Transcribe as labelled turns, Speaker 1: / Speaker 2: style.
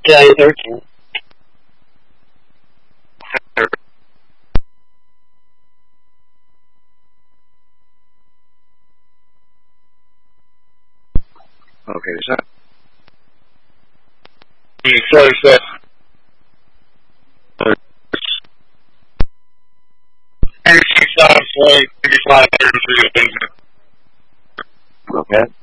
Speaker 1: 13.
Speaker 2: Okay, so
Speaker 3: he says that $86.55
Speaker 2: okay.